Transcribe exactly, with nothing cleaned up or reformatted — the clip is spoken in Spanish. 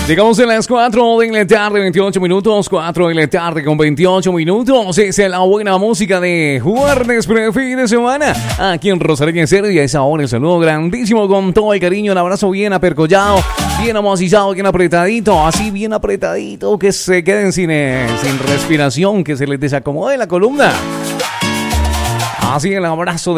Llegamos a las cuatro de la tarde, veintiocho minutos, cuatro de la tarde con veintiocho minutos. Es la buena música de jueves pre-fin de semana. Aquí en Rosario en Serio, y a esa hora el saludo grandísimo con todo el cariño, un abrazo bien apercollado, bien amosillado, bien apretadito, así bien apretadito, que se queden sin, eh, sin respiración, que se les desacomode la columna. Así el abrazo